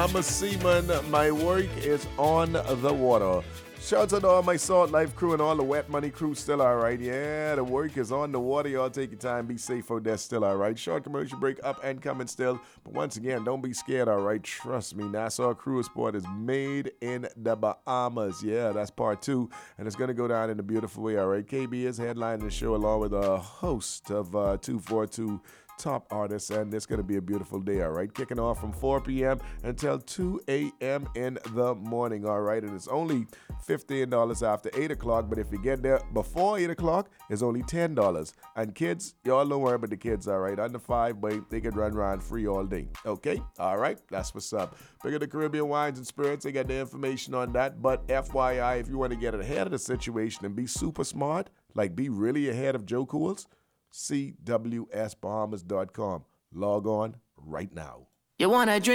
I'm a seaman. My work is on the water. Shouts out to all my Salt Life crew and all the Wet Money crew. Still all right. Yeah, the work is on the water. Y'all take your time. Be safe out there. Still all right. Short commercial break up and coming still. But once again, don't be scared. All right. Trust me. Nassau Cruise Port is made in the Bahamas. Yeah, that's part 2. And it's going to go down in a beautiful way. All right. KB is headlining the show along with a host of 242 top artists, and it's going to be a beautiful day, all right? Kicking off from 4 p.m. until 2 a.m. in the morning, all right? And it's only $15 after 8 o'clock, but if you get there before 8 o'clock, it's only $10. And kids, y'all don't worry about the kids, all right? Under 5, but they can run around free all day, okay? All right? That's what's up. Bigger the Caribbean Wines and Spirits, they got the information on that, but FYI, if you want to get ahead of the situation and be super smart, like be really ahead of Joe Cools, CWSBahamas.com. Log on right now. You wanna drink?